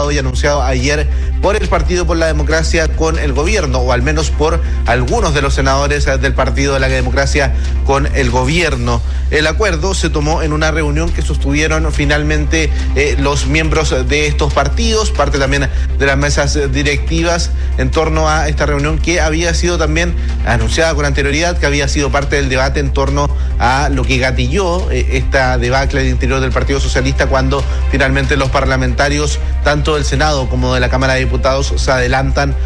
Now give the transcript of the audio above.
anunciado ayer por el Partido por la Democracia con el gobierno, o al menos por algunos de los senadores del Partido de la Democracia con el gobierno. El acuerdo se tomó en una reunión que sostuvieron finalmente los miembros de estos partidos, parte también de las mesas directivas, en torno a esta reunión que había sido también anunciada con anterioridad, que había sido parte del debate en torno a lo que gatilló esta debacle del interior del Partido Socialista, cuando finalmente los parlamentarios, tanto del Senado como de la Cámara de Diputados, se adelantan